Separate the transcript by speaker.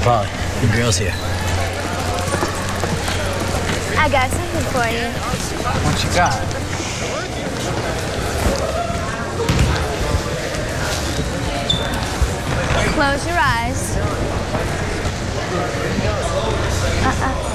Speaker 1: Polly, the girl's here.
Speaker 2: I got something for you.
Speaker 1: What you got?
Speaker 2: Close your eyes.